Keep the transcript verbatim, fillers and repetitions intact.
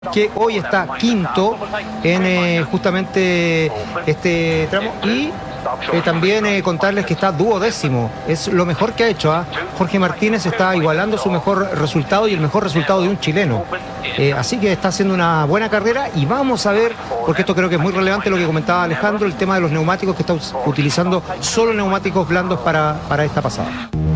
Que hoy está quinto en eh, justamente este tramo y eh, también eh, contarles que está duodécimo, es lo mejor que ha hecho. ¿eh? Jorge Martínez está igualando su mejor resultado y el mejor resultado de un chileno, eh, así que está haciendo una buena carrera y vamos a ver, porque esto creo que es muy relevante lo que comentaba Alejandro, el tema de los neumáticos, que está utilizando solo neumáticos blandos para, para esta pasada.